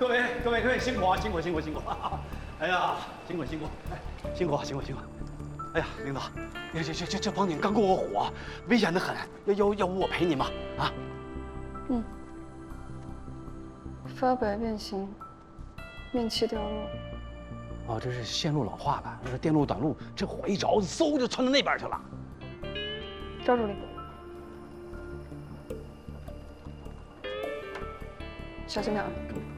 各位辛苦啊，辛苦！哎呀，辛苦！哎，辛苦！哎呀，领导，这王鼎刚过我火，危险的很，要不我陪你吗？啊？ 嗯。发白变形，面气掉落。 哦，这是线路老化吧？那个电路短路，这火一着，嗖就窜到那边去了。 赵助理，小心点啊。